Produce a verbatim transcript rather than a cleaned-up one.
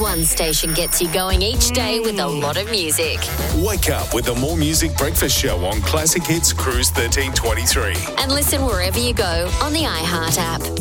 One station gets you going each day with a lot of music. Wake up with the More Music Breakfast Show on Classic Hits Cruise thirteen twenty-three. And listen wherever you go on the iHeart app.